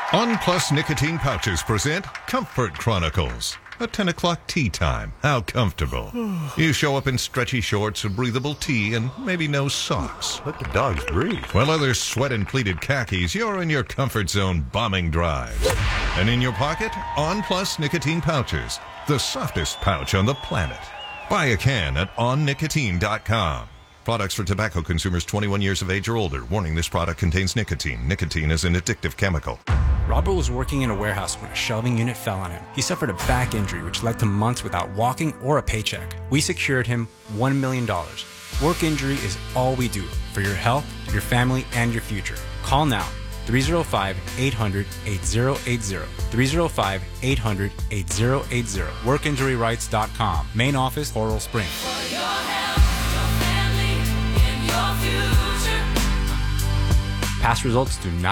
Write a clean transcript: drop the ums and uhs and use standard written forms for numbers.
On Plus Nicotine Pouches present Comfort Chronicles. A 10 o'clock tea time. How comfortable. You show up in stretchy shorts, a breathable tee, and maybe no socks. Let the dogs breathe. While others sweat in pleated khakis, you're in your comfort zone bombing drives. And in your pocket, On Plus Nicotine Pouches. The softest pouch on the planet. Buy a can at onnicotine.com. Products for tobacco consumers 21 years of age or older. Warning, this product contains nicotine. Nicotine is an addictive chemical. Robert was working in a warehouse when a shelving unit fell on him. He suffered a back injury which led to months without walking or a paycheck. We secured him $1 million. Work injury is all we do for your health, your family, and your future. Call now. 305-800-8080. 305-800-8080. WorkinjuryRights.com. Main office, Coral Springs. For your health, your family, and your future. Past results do not